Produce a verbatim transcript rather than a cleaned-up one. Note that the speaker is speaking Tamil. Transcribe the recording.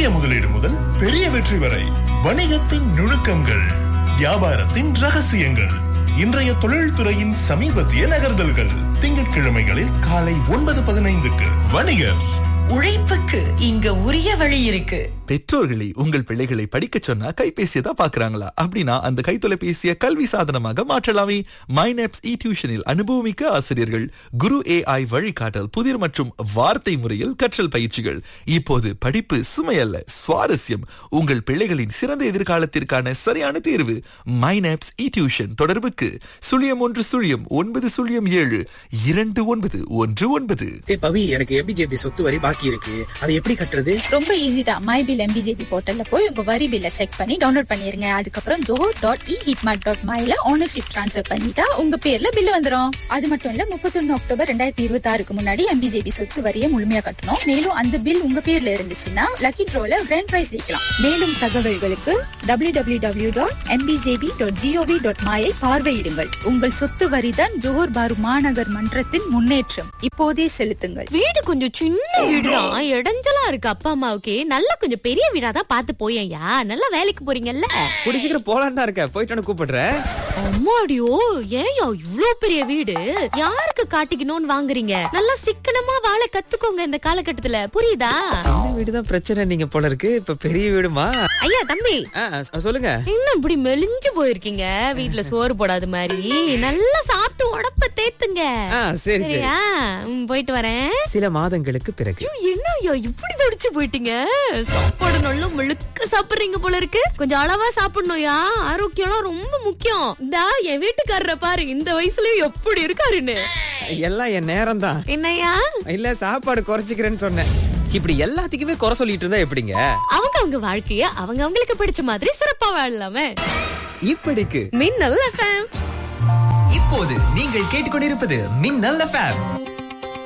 சிறிய முதலீடு முதல் பெரிய வெற்றி வரை வணிகத்தின் நுணுக்கங்கள், வியாபாரத்தின் ரகசியங்கள், இன்றைய தொழில்துறையின் சமீபத்திய நகர்தல்கள். திங்கட்கிழமைகளில் காலை ஒன்பது பதினைந்துக்கு வணிகர். உழைப்புக்கு இங்க உரிய வழி இருக்கு. பெற்றோர்களை உங்கள் பிள்ளைகளை படிக்க சொன்னா கைபேசியை தான் பாக்குறாங்களா? அப்படின்னா அந்த கைத்தொலைபேசியை கல்வி சாதனமாக மாற்றலாமே. மைனப்ஸ் இ டியூஷனில் அனுபவமிக்க ஆசிரியர்கள், குரு ஏஐ வழிகாட்டல், புதிர் மற்றும் வார்த்தை முறையில் கற்றல் பயிற்சிகள். இப்போது படிப்பு சுமையல்ல, சுவாரஸ்யம். உங்கள் பிள்ளைகளின் சிறந்த எதிர்காலத்திற்கான சரியான தேர்வு மைனப்ஸ் இ டியூஷன். தொடர்புக்கு சுழியம் ஒன்று சுழியம் ஒன்பது சுழியம் ஏழு இரண்டு ஒன்பது ஒன்று ஒன்பது. பவி, எனக்கு எம்பிஜேபி சொத்து வரி பாக்கி இருக்கு, அதை எப்படி கட்டுறது? ரொம்ப ஈஸி தான். மை பில் எம்பிஜேபி போர்ட்டல்ல போய் உங்க வரி பில்ல செக் பண்ணி டவுன்லோட் பண்ணிருங்க. அதுக்கப்புறம் ஜோஹர் டாட் இ ஹிட்மார்ட் டாட் மைல ஓனர்ஷிப் ட்ரான்ஸ்ஃபர் பண்ணிட்டா உங்க பேர்ல பில் வந்துரும். அது மட்டும் இல்ல, முப்பத்தி ஒன்னு அக்டோபர் ரெண்டாயிரத்தி இருபத்தி ஆறுக்கு முன்னாடி எம்பிஜேபி சொத்து வரியை முழுமையா கட்டணும். மேலும் அந்த பில் உங்க பேர்ல இருந்துச்சுன்னா லக்கி ட்ரோல கிராண்ட் பிரைஸ் ஜெயிக்கலாம். மேலும் தகவல்களுக்கு W W W dot MPBJP dot gov dot மையை பார்வையிடுங்கள். உங்கள் சொத்து வரி தான் ஜோஹர் பாரு மாநகர் மன்றத்தின் முன்னேற்றம். இப்போதே செலுத்துங்கள். வீடு கொஞ்சம் சின்ன வீடுதான், இடைஞ்சலா இருக்கு. அப்பா அம்மாவுக்கு நல்லா கொஞ்சம் பெரிய வீடாதான் பாத்து போயேன்யா. நல்லா வேலைக்கு போறீங்கல்ல, கூடி சீக்கிரம் போலான்னு தான் இருக்கேன். போயிட்டு கூப்பிடுறேன். அம்மாடியோ, ஏன்யா இவ்ளோ பெரிய வீடு யாருக்கு காட்டிக்கணும்னு வாங்குறீங்க? நல்லா சிக்கனமா வாழ கத்துக்கோங்க இந்த காலகட்டத்துல, புரியுதா? சின்ன வீடுதான் பிரச்சனை நீங்க போல இருக்கு, இப்ப பெரிய வீடுமா? ஐயா தம்பி, சொல்லுங்க. இன்னும் இப்படி மெலிஞ்சு போயிருக்கீங்க, வீட்டுல சோறு போடாத மாதிரி. நல்லா சாப்பிட்டு உடம்ப தேத்துங்க. சரியா? போயிட்டு வரேன். சில மாதங்களுக்கு பிறகு. என்ன ஐயா இப்படி தடிச்சு போயிட்டீங்க? சாப்பாடு நல்லா முழுக்க சாப்பிடுறீங்க போல இருக்கு. கொஞ்சம் அளவா சாப்பிடணும்யா, ஆரோக்கியம் ரொம்ப முக்கியம். இந்தா என் வீட்டுக்காரரை பாரு, இந்த வயசுலயும் எப்படி இருக்காருன்னு. எல்லாம் என் நேரம் தான். என்னையா? இல்ல, சாப்பாடு குறைச்சிக்கிறேன்னு சொன்னேன். இப்படி எல்லாத்துக்குமே குறை சொல்லிட்டு இருந்தா எப்படிங்க? அவங்க அவங்க வாழ்க்கைய அவங்க அவங்களுக்கு பிடிச்ச மாதிரி சிறப்பா வாழலாமே. இப்படிக்கு மின்னல் எஃப்எம். இப்போது நீங்கள் கேட்டுக்கொண்டிருப்பது மின்னல் எஃப்எம்.